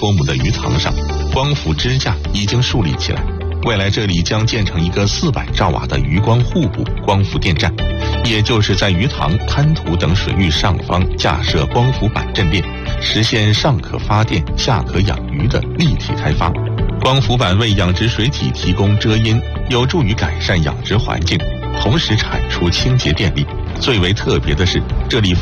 多亩的鱼塘上，光伏支架已经树立起来。未来这里将建成一个400兆瓦的鱼光互补光伏电站，也就是在鱼塘、滩涂等水域上方架设光伏板阵列，实现上可发电、下可养鱼的立体开发。光伏板为养殖水体提供遮阴，有助于改善养殖环境，同时产出清洁电力。最为特别的是，这里